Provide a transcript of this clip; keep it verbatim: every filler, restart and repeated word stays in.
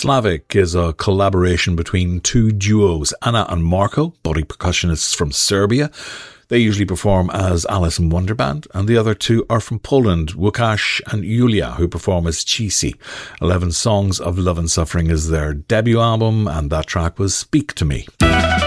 Slavic is a collaboration between two duos, Anna and Marko, body percussionists from Serbia. They usually perform as Alice in Wonderland, and the other two are from Poland, Łukasz and Julia, who perform as Chisi. Eleven Songs of Love and Suffering is their debut album, and that track was Speak to Me.